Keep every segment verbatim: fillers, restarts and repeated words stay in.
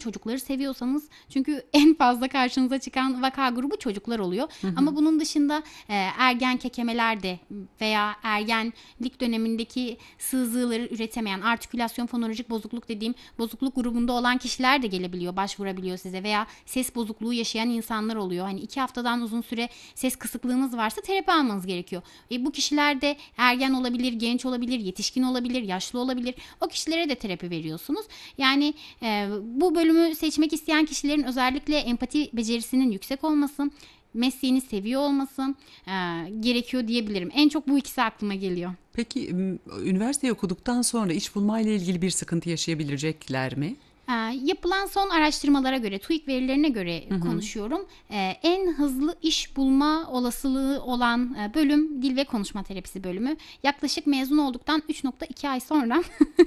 çocukları seviyorsanız, çünkü en fazla karşınıza çıkan vaka grubu çocuklar oluyor. Hı hı. Ama bunun dışında e, ergen kekemeler de veya ergenlik dönemindeki sığzığları üretemeyen, artikülasyon fonolojik bozukluk dediğim bozukluk grubunda olan kişiler de gelebiliyor, başvurabiliyor size, veya ses bozukluğu yaşayan insanlar oluyor. Hani iki haftadan uzun süre ses kısıklığınız varsa terapi almanız gerekiyor. E, bu kişiler de ergen olabilir, genç olabilir, yetişkin olabilir, yaşlı olabilir. O kişilere de terapi veriyorsunuz. Yani e, bu bölümü seçmek isteyen kişilerin özellikle empati becerisinin yüksek olması, mesleğini seviyor olması e, gerekiyor diyebilirim. En çok bu ikisi aklıma geliyor. Peki üniversiteyi okuduktan sonra iş bulmayla ilgili bir sıkıntı yaşayabilecekler mi? Ee, yapılan son araştırmalara göre, TÜİK verilerine göre hı hı. konuşuyorum. Ee, en hızlı iş bulma olasılığı olan e, bölüm dil ve konuşma terapisi bölümü. Yaklaşık mezun olduktan üç nokta iki ay sonra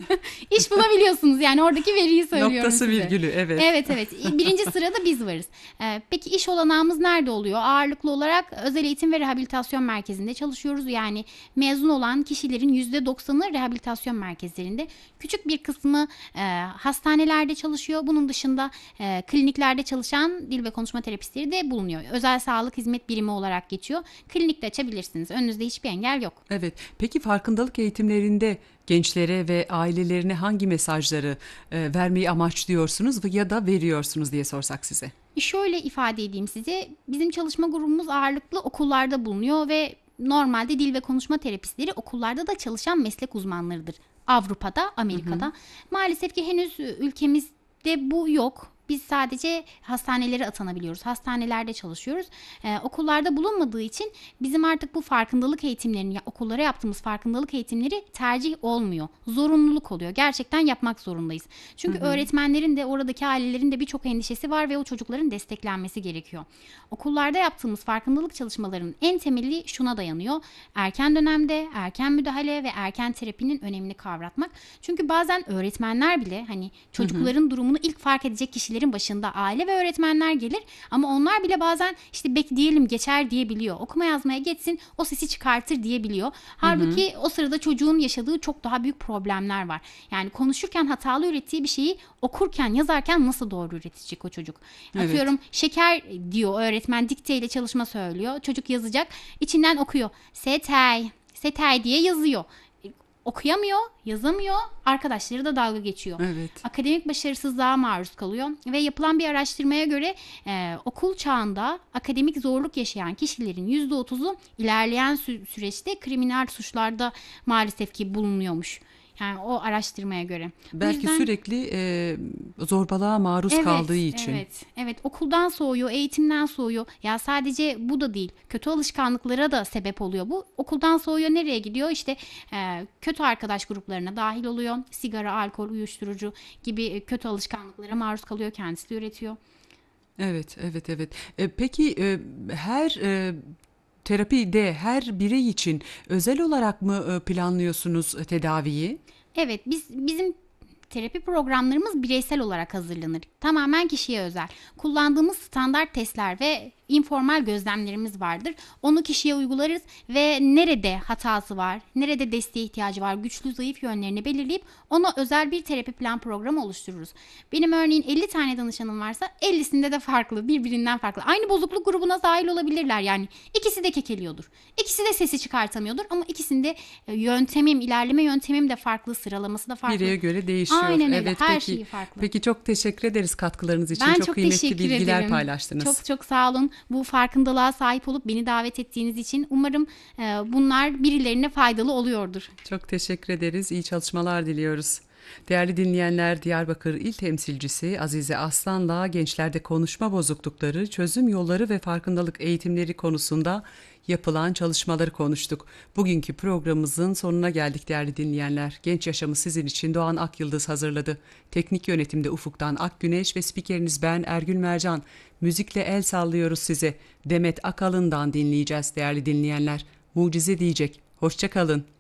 iş bulabiliyorsunuz. Yani oradaki veriyi söylüyorum Noktası size. virgülü, evet. Evet evet. Birinci sırada biz varız. Ee, peki iş olanağımız nerede oluyor? Ağırlıklı olarak özel eğitim ve rehabilitasyon merkezinde çalışıyoruz. Yani mezun olan kişilerin yüzde doksanı rehabilitasyon merkezlerinde. Küçük bir kısmı e, hastanelerde çalışıyor. Bunun dışında e, kliniklerde çalışan dil ve konuşma terapistleri de bulunuyor. Özel sağlık hizmet birimi olarak geçiyor. Klinikte açabilirsiniz. Önünüzde hiçbir engel yok. Evet. Peki farkındalık eğitimlerinde gençlere ve ailelerine hangi mesajları e, vermeyi amaçlıyorsunuz ya da veriyorsunuz diye sorsak size? Şöyle ifade edeyim size. Bizim çalışma grubumuz ağırlıklı okullarda bulunuyor ve normalde dil ve konuşma terapistleri okullarda da çalışan meslek uzmanlarıdır. Avrupa'da, Amerika'da. Hı hı. Maalesef ki henüz ülkemizde bu yok. Biz sadece hastanelere atanabiliyoruz. Hastanelerde çalışıyoruz. Ee, okullarda bulunmadığı için bizim artık bu farkındalık eğitimlerini, ya, okullara yaptığımız farkındalık eğitimleri tercih olmuyor. Zorunluluk oluyor. Gerçekten yapmak zorundayız. Çünkü hı hı. öğretmenlerin de oradaki ailelerin de birçok endişesi var ve o çocukların desteklenmesi gerekiyor. Okullarda yaptığımız farkındalık çalışmalarının en temeli şuna dayanıyor. Erken dönemde erken müdahale ve erken terapinin önemini kavratmak. Çünkü bazen öğretmenler bile hani çocukların hı hı. durumunu ilk fark edecek kişiler başında aile ve öğretmenler gelir ama onlar bile bazen işte bekleyelim geçer diyebiliyor. Okuma yazmaya geçsin o sesi çıkartır diyebiliyor. Halbuki hı hı. o sırada çocuğun yaşadığı çok daha büyük problemler var. Yani konuşurken hatalı ürettiği bir şeyi okurken yazarken nasıl doğru üretecek o çocuk? Evet. Atıyorum şeker diyor öğretmen, dikteyle çalışma söylüyor. Çocuk yazacak, içinden okuyor. Setay, setay diye yazıyor. Okuyamıyor, yazamıyor, arkadaşları da dalga geçiyor. Evet. Akademik başarısızlığa maruz kalıyor ve yapılan bir araştırmaya göre e, okul çağında akademik zorluk yaşayan kişilerin yüzde otuzu ilerleyen sü- süreçte kriminal suçlarda maalesef ki bulunuyormuş. Yani o araştırmaya göre. Belki yüzden, sürekli e, zorbalığa maruz evet, kaldığı için. Evet, evet. Okuldan soğuyor, eğitimden soğuyor. Ya sadece bu da değil. Kötü alışkanlıklara da sebep oluyor bu. Okuldan soğuyor, nereye gidiyor? İşte e, kötü arkadaş gruplarına dahil oluyor. Sigara, alkol, uyuşturucu gibi kötü alışkanlıklara maruz kalıyor. Kendisi de üretiyor. Evet, evet, evet. E, peki e, her... E, terapide her birey için özel olarak mı planlıyorsunuz tedaviyi? Evet, biz bizim terapi programlarımız bireysel olarak hazırlanır. Tamamen kişiye özel. Kullandığımız standart testler ve informal gözlemlerimiz vardır. Onu kişiye uygularız ve nerede hatası var, nerede desteğe ihtiyacı var, güçlü zayıf yönlerini belirleyip ona özel bir terapi plan programı oluştururuz. Benim örneğin elli tane danışanım varsa ellisinde de farklı, birbirinden farklı. Aynı bozukluk grubuna dahil olabilirler yani. İkisi de kekeliyordur. İkisi de sesi çıkartamıyordur ama ikisinde yöntemim, ilerleme yöntemim de farklı, sıralaması da farklı. Bireye göre değişiyor. Aynen öyle. Evet, her peki, şeyi farklı. Peki çok teşekkür ederiz katkılarınız için. Ben çok, çok kıymetli teşekkür bilgiler ederim. paylaştınız. Çok çok sağ olun. Bu farkındalığa sahip olup beni davet ettiğiniz için umarım e, bunlar birilerine faydalı oluyordur. Çok teşekkür ederiz. İyi çalışmalar diliyoruz. Değerli dinleyenler, Diyarbakır İl Temsilcisi Azize Aslan'la gençlerde konuşma bozuklukları, çözüm yolları ve farkındalık eğitimleri konusunda yapılan çalışmaları konuştuk. Bugünkü programımızın sonuna geldik değerli dinleyenler. Genç Yaşamı sizin için Doğan Akyıldız hazırladı. Teknik yönetimde Ufuk'tan Akgüneş ve spikeriniz ben Ergül Mercan. Müzikle el sallıyoruz size. Demet Akalın'dan dinleyeceğiz değerli dinleyenler. Mucize diyecek. Hoşça kalın.